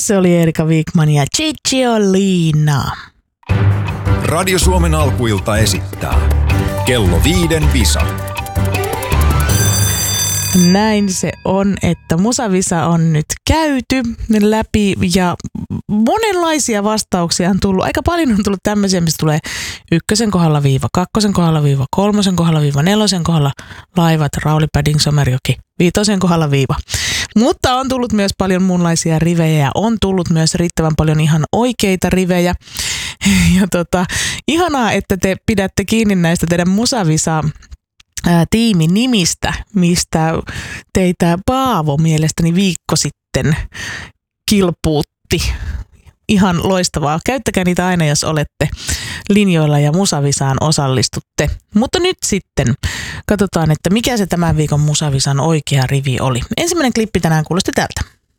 Se oli Erika Wigman ja Cicciolina. Radio Suomen alkuilta esittää Kello 5 Visa. Näin se on, että musavisa on nyt käyty läpi ja monenlaisia vastauksia on tullut. Aika paljon on tullut tämmöisiä, mistä tulee 1 kohdalla viiva, 2 kohdalla viiva, 3 kohdalla viiva, 4 kohdalla laivat, Rauli Padding, Somerjoki, 5 kohdalla viiva. Mutta on tullut myös paljon muunlaisia rivejä ja on tullut myös riittävän paljon ihan oikeita rivejä. Ja ihanaa, että te pidätte kiinni näistä teidän musavisa tiimin nimistä, mistä teitä Paavo mielestäni viikko sitten kilpuutti. Ihan loistavaa. Käyttäkää niitä aina, jos olette linjoilla ja musavisaan osallistutte. Mutta nyt sitten katsotaan, että mikä se tämän viikon musavisan oikea rivi oli. Ensimmäinen klippi tänään kuulosti tältä.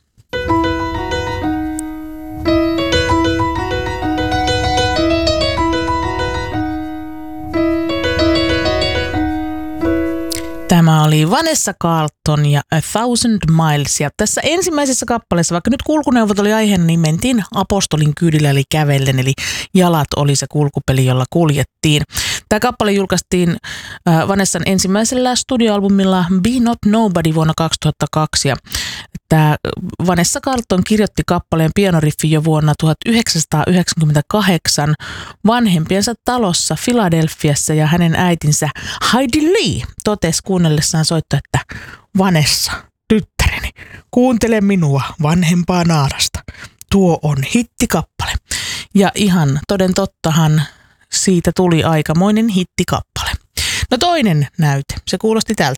Tämä oli Vanessa Carlton ja A Thousand Miles. Ja tässä ensimmäisessä kappaleessa, vaikka nyt kulkuneuvot oli aiheena, niin mentiin apostolin kyydillä eli kävellen. Eli jalat oli se kulkupeli, jolla kuljettiin. Tämä kappale julkaistiin Vanessan ensimmäisellä studioalbumilla Be Not Nobody vuonna 2002. Ja tämä Vanessa Carlton kirjoitti kappaleen pianoriffin jo vuonna 1998 vanhempiensa talossa Filadelfiassa ja hänen äitinsä Heidi Lee totesi kuunnellessaan soittaa, että Vanessa, tyttäreni, kuuntele minua vanhempaa naarasta. Tuo on hittikappale. Ja ihan toden tottahan siitä tuli aikamoinen hittikappale. No toinen näyte, se kuulosti tältä.